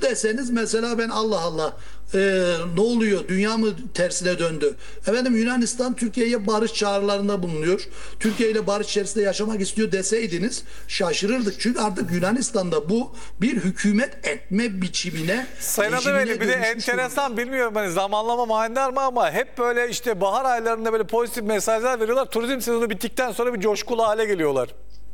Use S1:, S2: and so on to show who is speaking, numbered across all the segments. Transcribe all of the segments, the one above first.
S1: Şunu deseniz mesela ben Allah Allah ne oluyor? Dünya mı tersine döndü? Efendim Yunanistan Türkiye'ye barış çağrılarında bulunuyor. Türkiye ile barış içerisinde yaşamak istiyor deseydiniz şaşırırdık. Çünkü artık Yunanistan'da bu bir hükümet etme biçimine,
S2: Sayın Adıveli, bir de enteresan, bilmiyorum hani zamanlama manidar mı ama hep böyle işte bahar aylarında böyle pozitif mesajlar veriyorlar. Turizm sezonu bittikten sonra bir coşkulu hale geliyorlar.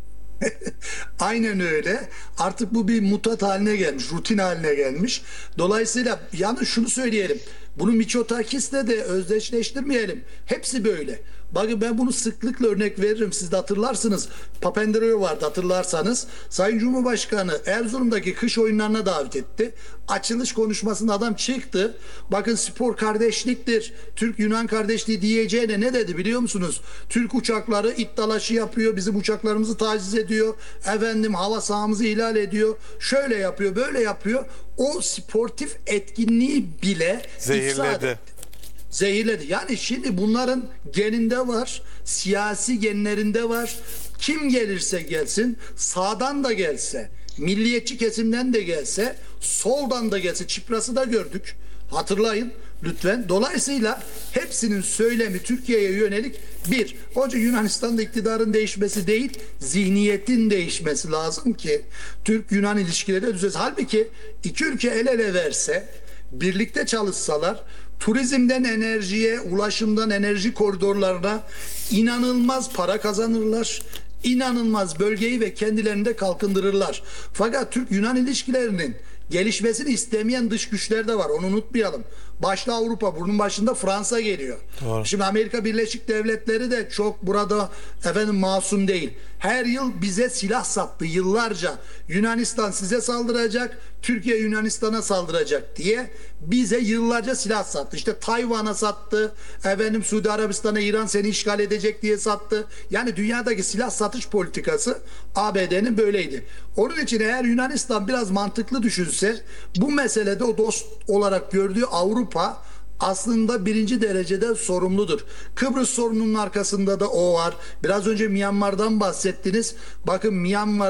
S1: Aynen öyle. Artık bu bir mutat haline gelmiş, rutin haline gelmiş. Dolayısıyla yalnız şunu söyleyelim. Bunu Mitsotakis'le de özdeşleştirmeyelim. Hepsi böyle. Bakın ben bunu sıklıkla örnek veririm. Siz de hatırlarsınız. Papandreou vardı hatırlarsanız. Sayın Cumhurbaşkanı Erzurum'daki kış oyunlarına davet etti. Açılış konuşmasında adam çıktı. Bakın spor kardeşliktir. Türk-Yunan kardeşliği diyeceğine ne dedi biliyor musunuz? Türk uçakları it dalaşı yapıyor. Bizim uçaklarımızı taciz ediyor. Efendim hava sahamızı ihlal ediyor. Şöyle yapıyor, böyle yapıyor. O sportif etkinliği bile
S2: zehirledi.
S1: Zehirledi. Yani şimdi bunların geninde var, siyasi genlerinde var. Kim gelirse gelsin, sağdan da gelse, milliyetçi kesimden de gelse, soldan da gelse, Çipras'ı da gördük. Hatırlayın lütfen. Dolayısıyla hepsinin söylemi Türkiye'ye yönelik bir. Önce Yunanistan'da iktidarın değişmesi değil, zihniyetin değişmesi lazım ki Türk-Yunan ilişkileri düzelsin. Halbuki iki ülke el ele verse, birlikte çalışsalar, turizmden enerjiye, ulaşımdan enerji koridorlarına inanılmaz para kazanırlar. İnanılmaz bölgeyi ve kendilerini de kalkındırırlar. Fakat Türk-Yunan ilişkilerinin gelişmesini istemeyen dış güçler de var. Onu unutmayalım. Başta Avrupa, bunun başında Fransa geliyor.
S2: Doğru.
S1: Şimdi Amerika Birleşik Devletleri de çok burada masum değil. Her yıl bize silah sattı yıllarca. Yunanistan size saldıracak, Türkiye Yunanistan'a saldıracak diye bize yıllarca silah sattı. İşte Tayvan'a sattı, Suudi Arabistan'a İran seni işgal edecek diye sattı. Yani dünyadaki silah satış politikası ABD'nin böyleydi. Onun için eğer Yunanistan biraz mantıklı düşünse, bu meselede o dost olarak gördüğü Avrupa aslında birinci derecede sorumludur. Kıbrıs sorununun arkasında da o var. Biraz önce Myanmar'dan bahsettiniz. Bakın Myanmar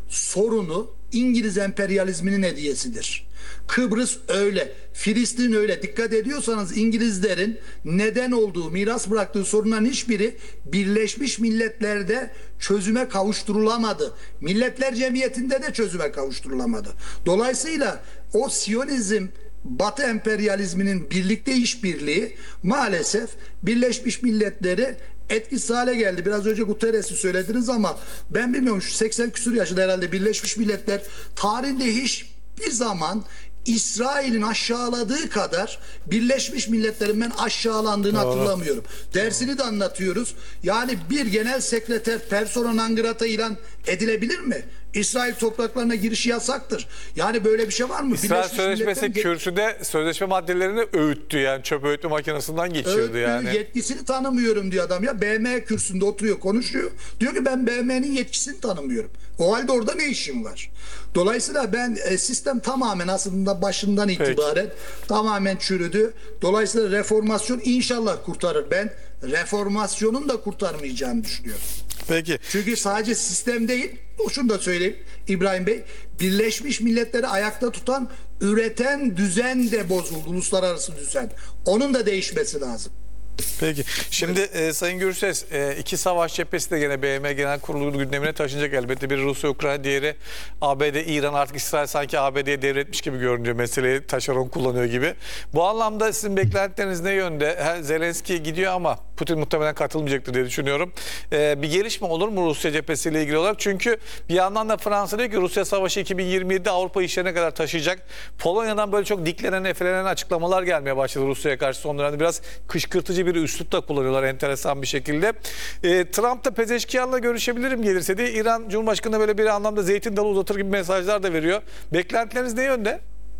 S1: sorunu İngiliz emperyalizminin hediyesidir. Kıbrıs öyle, Filistin öyle. Dikkat ediyorsanız İngilizlerin neden olduğu, miras bıraktığı sorunların hiçbiri Birleşmiş Milletler'de çözüme kavuşturulamadı. Milletler Cemiyeti'nde de çözüme kavuşturulamadı. Dolayısıyla o Siyonizm, Batı emperyalizminin birlikte işbirliği maalesef Birleşmiş Milletleri etkisiz hale geldi. Biraz önce Guterres'i söylediniz ama ben bilmiyorum, şu 80 küsur yaşında herhalde Birleşmiş Milletler tarihinde hiçbir zaman İsrail'in aşağıladığı kadar Birleşmiş Milletler'in ben aşağılandığını hatırlamıyorum. Dersini de anlatıyoruz. Yani bir genel sekreter persona non grata ilan edilebilir mi? İsrail topraklarına girişi yasaktır. Yani böyle bir şey var mı?
S2: İsrail Sözleşmesi kürsüde sözleşme maddelerini öğüttü, yani çöp öğütme makinesinden geçirdi yani.
S1: Yetkisini tanımıyorum diyor adam ya. BM kürsüsünde oturuyor, konuşuyor. Diyor ki ben BM'nin yetkisini tanımıyorum. O halde orada ne işim var? Dolayısıyla ben sistem tamamen aslında başından itibaren tamamen çürüdü. Dolayısıyla reformasyon inşallah kurtarır. Ben reformasyonun da kurtarmayacağını düşünüyorum.
S2: Peki.
S1: Çünkü sadece sistem değil, şunu da söyleyeyim İbrahim Bey, Birleşmiş Milletleri ayakta tutan, üreten düzen de bozuldu, uluslararası düzen. Onun da değişmesi lazım.
S2: Peki. Şimdi Sayın Gürses, iki savaş cephesi de gene BM Genel Kurulu gündemine taşınacak elbette. Biri Rusya-Ukrayna, diğeri ABD-İran. Artık İsrail sanki ABD'ye devretmiş gibi görünüyor. Meseleyi taşeron kullanıyor gibi. Bu anlamda sizin beklentileriniz ne yönde? Zelenski gidiyor ama Putin muhtemelen katılmayacaktır diye düşünüyorum. Bir gelişme olur mu Rusya cephesiyle ilgili olarak? Çünkü bir yandan da Fransa diyor ki Rusya savaşı 2027'de Avrupa işlerine kadar taşıyacak. Polonya'dan böyle çok diklenen, efelenen açıklamalar gelmeye başladı Rusya'ya karşı son dönemde. Biraz kışkırtıcı bir üslup da kullanıyorlar enteresan bir şekilde. Trump da Pezeşkiyan'la görüşebilirim gelirse diye İran Cumhurbaşkanı'na böyle bir anlamda zeytin dalı uzatır gibi mesajlar da veriyor. Beklentileriniz ne yönde?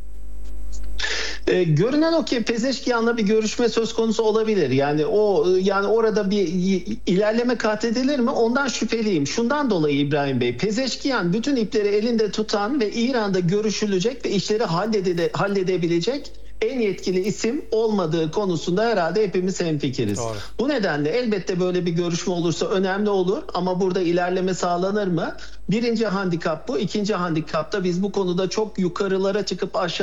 S3: Görünen o ki Pezeşkiyan'la bir görüşme söz konusu olabilir. Yani orada bir ilerleme kat edilir mi? Ondan şüpheliyim. Şundan dolayı İbrahim Bey, Pezeşkiyan bütün ipleri elinde tutan ve İran'da görüşülecek ve işleri halledebilecek en yetkili isim olmadığı konusunda herhalde hepimiz hemfikiriz.
S2: Doğru.
S3: Bu nedenle elbette böyle bir görüşme olursa önemli olur ama burada ilerleme sağlanır mı? Birinci handikap bu. İkinci handikapta biz bu konuda çok yukarılara çıkıp aşağı